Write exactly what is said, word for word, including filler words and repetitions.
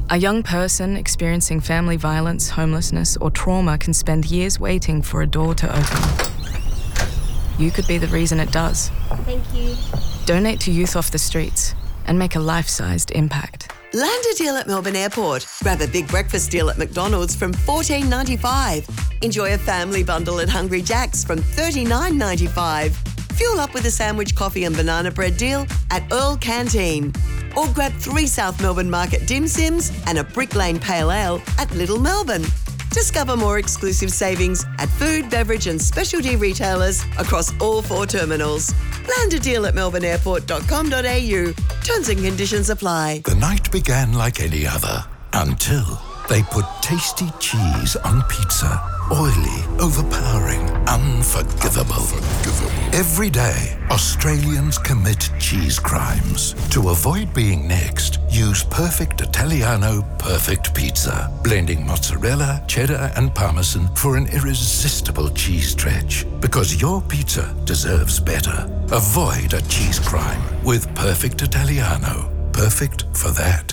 A young person experiencing family violence, homelessness, or trauma can spend years waiting for a door to open. You could be the reason it does. Thank you. Donate to Youth Off the Streets and make a life-sized impact. Land a deal at Melbourne Airport. Grab a big breakfast deal at McDonald's from fourteen ninety-five. Enjoy a family bundle at Hungry Jack's from thirty-nine ninety-five. Fuel up with a sandwich, coffee and banana bread deal at Earl Canteen. Or grab three South Melbourne Market dim sims and a Brick Lane Pale Ale at Little Melbourne. Discover more exclusive savings at food, beverage and specialty retailers across all four terminals. Land a deal at melbourne airport dot com dot a u. Terms and conditions apply. The night began like any other until they put tasty cheese on pizza. Oily, overpowering, unforgivable. unforgivable. Every day, Australians commit cheese crimes. To avoid being next, use Perfect Italiano Perfect Pizza, blending mozzarella, cheddar and parmesan for an irresistible cheese stretch. Because your pizza deserves better. Avoid a cheese crime with Perfect Italiano. Perfect for that.